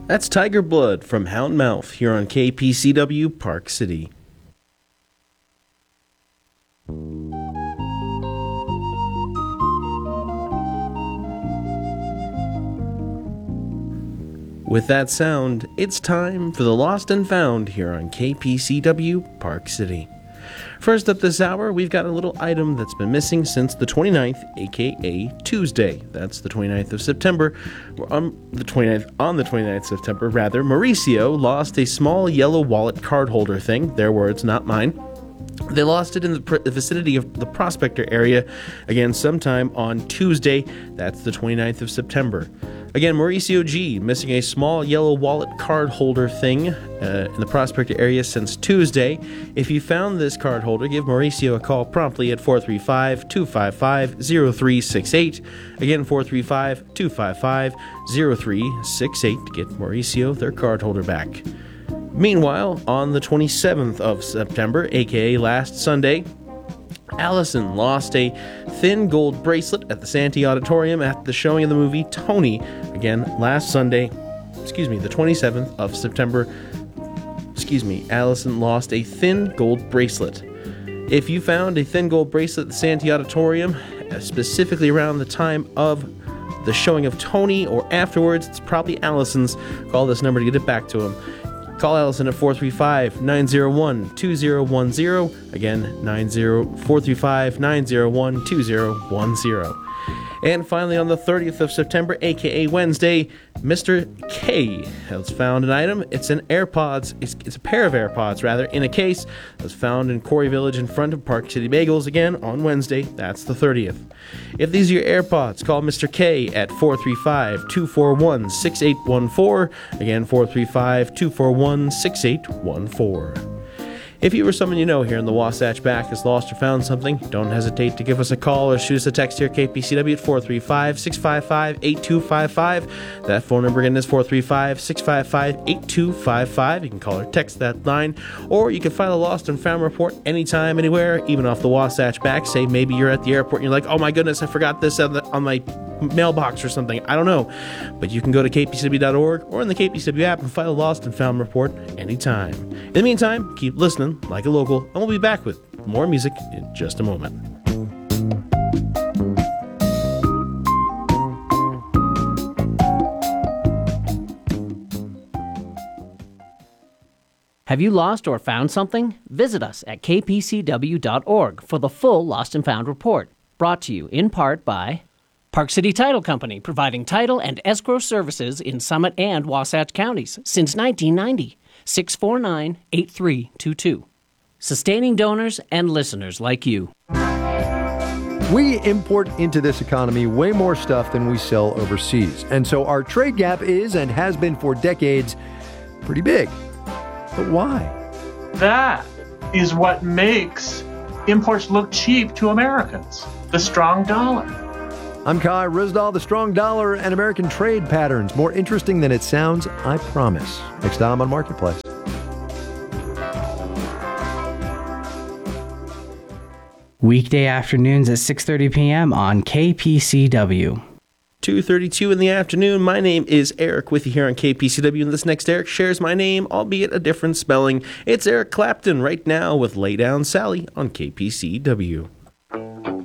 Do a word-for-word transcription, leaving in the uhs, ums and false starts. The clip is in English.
That's Tiger Blood from Hound Mouth here on K P C W Park City. With that sound, it's time for the Lost and Found here on K P C W Park City. First up this hour, we've got a little item that's been missing since the twenty-ninth, aka Tuesday. That's the twenty-ninth of September. On the twenty-ninth, on the twenty-ninth of September, rather, Mauricio lost a small yellow wallet card holder thing. Their words, not mine. They lost it in the, pr- the vicinity of the Prospector area, again, sometime on Tuesday. That's the twenty-ninth of September. Again, Mauricio G. missing a small yellow wallet card holder thing uh, in the Prospector area since Tuesday. If you found this card holder, give Mauricio a call promptly at four three five, two five five, zero three six eight. Again, four three five, two five five, zero three six eight to get Mauricio their card holder back. Meanwhile, on the twenty-seventh of September, aka last Sunday, Allison lost a thin gold bracelet at the Santee Auditorium at the showing of the movie Tony. Again, last Sunday, excuse me, the twenty-seventh of September, excuse me, Allison lost a thin gold bracelet. If you found a thin gold bracelet at the Santee Auditorium, specifically around the time of the showing of Tony or afterwards, it's probably Allison's. Call this number to get it back to him. Call Allison at four three five, nine zero one, two zero one zero. Again, nine zero four three five, nine zero one, two zero one zero. And finally, on the thirtieth of September, aka Wednesday, Mister K has found an item. It's an AirPods. It's, it's a pair of AirPods, rather, in a case. It was found in Corey Village in front of Park City Bagels again on Wednesday. That's the thirtieth. If these are your AirPods, call Mister K at four three five, two four one, six eight one four. Again, four three five, two four one, six eight one four. If you or someone you know here in the Wasatch Back has lost or found something, don't hesitate to give us a call or shoot us a text here at K P C W at four three five, six five five, eight two five five. That phone number again is four three five, six five five, eight two five five. You can call or text that line, or you can file a lost and found report anytime, anywhere, even off the Wasatch Back. Say maybe you're at the airport and you're like, oh my goodness, I forgot this on, the, on my mailbox or something. I don't know. But you can go to K P C W dot org or in the K P C W app and file a lost and found report anytime. In the meantime, keep listening like a local, and we'll be back with more music in just a moment. Have you lost or found something? Visit us at K P C W dot org for the full Lost and Found report, brought to you in part by Park City Title Company, providing title and escrow services in Summit and Wasatch counties since nineteen ninety. six four nine, eight three two two. Sustaining donors and listeners like you. We import into this economy way more stuff than we sell overseas. And so our trade gap is, and has been for decades, pretty big. But why? That is what makes imports look cheap to Americans. The strong dollar. I'm Kai Rizdal. The strong dollar and American trade patterns. More interesting than it sounds, I promise. Next time on Marketplace. Weekday afternoons at six thirty p.m. on K P C W. two thirty-two in the afternoon. My name is Eric with you here on K P C W, and this next Eric shares my name, albeit a different spelling. It's Eric Clapton right now with Lay Down Sally on K P C W.